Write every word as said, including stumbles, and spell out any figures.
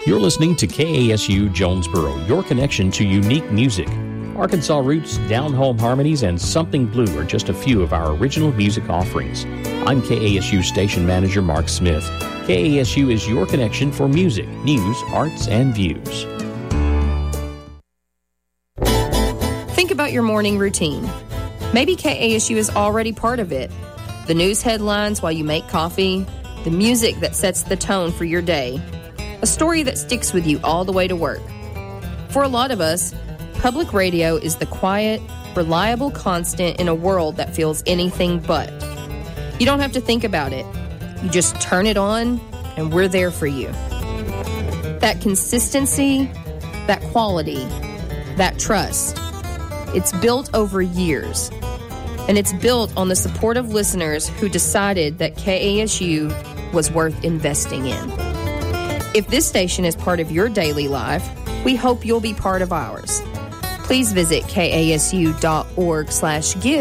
You're listening to K A S U Jonesboro, your connection to unique music. Arkansas Roots, Down Home Harmonies, and Something Blue are just a few of our original music offerings. I'm K A S U Station Manager Mark Smith. K A S U is your connection for music, news, arts, and views. Think about your morning routine. Maybe K A S U is already part of it. The news headlines while you make coffee, the music that sets the tone for your day, a story that sticks with you all the way to work. For a lot of us, public radio is the quiet, reliable constant in a world that feels anything but. You don't have to think about it. You just turn it on, and we're there for you. That consistency, that quality, that trust, it's built over years. And it's built on the support of listeners who decided that K A S U was worth investing in. If this station is part of your daily life, we hope you'll be part of ours. Please visit kasu.org slash give